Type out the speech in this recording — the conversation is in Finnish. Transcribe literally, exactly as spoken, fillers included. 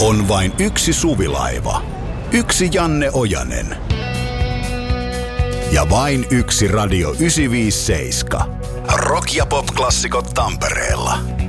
On vain yksi Suvilaiva. Yksi Janne Ojanen. Ja vain yksi Radio yhdeksänsataaviisikymmentäseitsemän. Rock- ja pop-klassikot Tampereella.